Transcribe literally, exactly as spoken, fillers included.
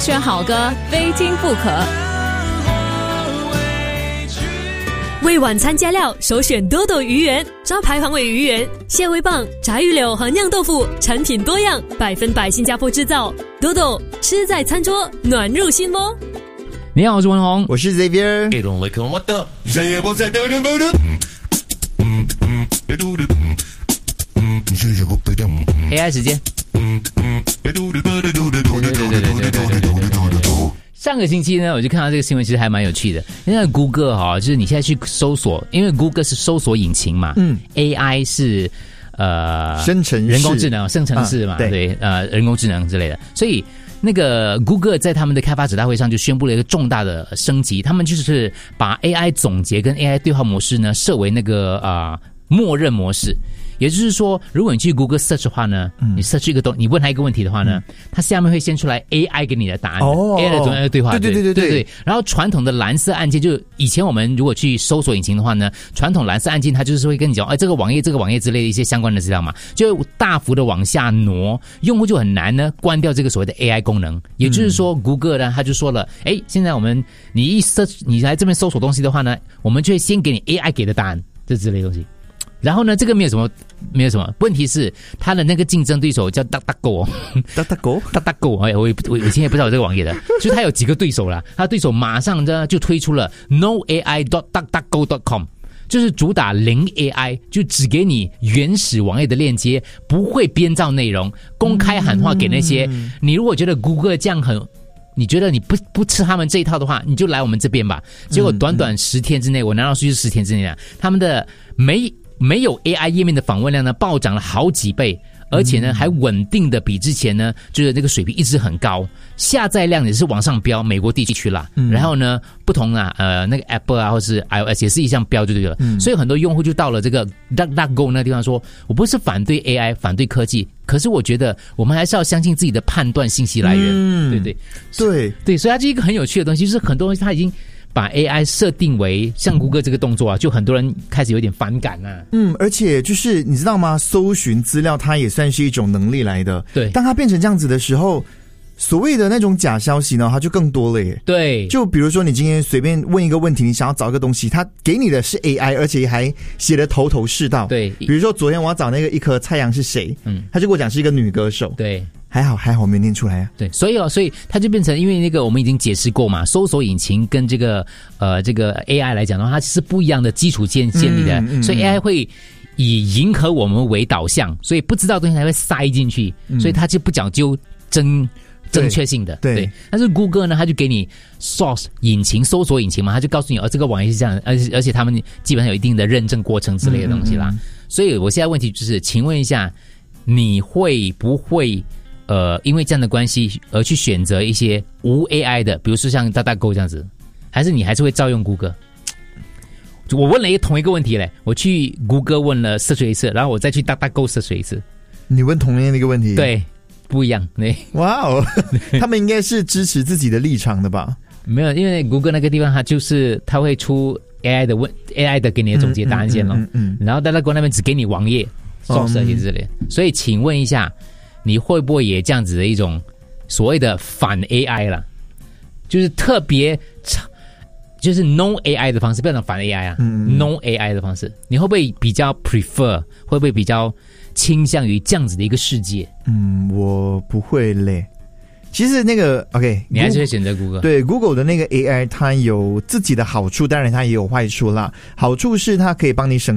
选好歌，非听不可。 为晚餐加料，首选多多鱼圆，招牌黄尾鱼圆、蟹味棒、炸鱼柳和酿豆腐，产品多样，百分百新加坡制造。多多吃在餐桌，暖入心窝。 你好，我是文宏， 我是 Xavier。 A I 时间。上个星期呢，我就看到这个新闻，其实还蛮有趣的。因为 Google 哈、哦，就是你现在去搜索，因为 Google 是搜索引擎嘛，嗯 ，A I 是呃生成式人工智能、生成式嘛，啊、对, 对，呃，人工智能之类的。所以那个 Google 在他们的开发者大会上就宣布了一个重大的升级，他们就是把 A I 总结跟 A I 对话模式呢设为那个啊、呃、默认模式。也就是说，如果你去 Google Search 的话呢，嗯、你 search 一个东，你问他一个问题的话呢，嗯、它下面会先出来 A I 给你的答案、哦、，A I 的中间对话， 对对对对 对, 对, 对。然后传统的蓝色按键，就以前我们如果去搜索引擎的话呢，传统蓝色按键它就是会跟你讲，哎，这个网页、这个网页之类的一些相关的资料嘛，就大幅的往下挪，用户就很难呢关掉这个所谓的 A I 功能。也就是说、嗯、，Google 呢，他就说了，哎，现在我们你一 search， 你来这边搜索东西的话呢，我们就会先给你 A I 给的答案，这之类的东西。然后呢，这个没有什么，没有什么问题是，他的那个竞争对手叫 DuckDuckGo，DuckDuckGo，DuckDuckGo， 哎，我我我以前也不知道有这个网页的，就他有几个对手啦，他的对手马上呢就推出了 no A I dot duck duck go dot com， 就是主打零 A I， 就只给你原始网页的链接，不会编造内容，公开喊话给那些、嗯、你如果觉得 Google 这样很。你觉得你不不吃他们这一套的话，你就来我们这边吧。结果短短十天之内，我拿到数据是十天之内啊，他们的没没有 A I 页面的访问量呢暴涨了好几倍，而且呢还稳定的比之前呢，就是这个水平一直很高，下载量也是往上飙，美国地区啦。嗯、然后呢，不同啊，呃，那个 Apple 啊，或是 iOS 也是一项飙就对了。嗯、所以很多用户就到了这个 DuckDuckGo 那个地方说，我不是反对 A I， 反对科技。可是我觉得我们还是要相信自己的判断信息来源，嗯、对对对对，所以它是一个很有趣的东西，就是很多东西它已经把 A I 设定为像谷歌这个动作啊，就很多人开始有点反感啊。 嗯，而且就是你知道吗？搜寻资料它也算是一种能力来的。 对， 当它变成这样子的时候，所谓的那种假消息呢，它就更多了耶。 对， 就比如说你今天随便问一个问题，你想要找一个东西，它给你的是 A I， 而且还写得头头是道。 对， 比如说昨天我要找那个一颗太阳是谁，嗯，他就跟我讲是一个女歌手。 对。 还好还好没念出来啊。 对，所以哦，所以它就变成，因为那个我们已经解释过嘛，搜索引擎跟这个呃这个 A I 来讲的话，它是不一样的基础建建立的，嗯嗯嗯、所以 A I 会以迎合我们为导向，所以不知道的东西才会塞进去，嗯、所以它就不讲究真正确性的。 对, 对, 对，但是 Google 呢，它就给你 source 引擎搜索引擎嘛，它就告诉你，哦，这个网页是这样，而且而且他们基本上有一定的认证过程之类的东西啦。嗯嗯嗯、所以我现在问题就是，请问一下，你会不会？呃，因为这样的关系而去选择一些无 A I 的，比如说像 DuckDuckGo 这样子，还是你还是会照用 Google？ 我问了一个同一个问题嘞，我去 Google 问了 search 一次，然后我再去 DuckDuckGo search 一次。 你问同样的一个问题？ 对，不一样。对， 哇哦，他们应该是支持自己的立场的吧？ 没有，因为 Google 那个地方它就是它会出 A I 的问 A I 的给你的总结答案线咯，嗯嗯嗯嗯、然后 DuckDuckGo 那边只给你网页 source 这些之类。所以请问一下。你会不会也这样子的一种所谓的反 A I 啦，就是特别就是 no A I 的方式，不要讲反 A I 啊，嗯、no A I 的方式，你会不会比较 prefer， 会不会比较倾向于这样子的一个世界？ 嗯，我不会嘞。其实那个 OK， 你还是会选择 Google。 对 Google 的那个 A I， 它有自己的好处，当然它也有坏处啦。好处是它可以帮你省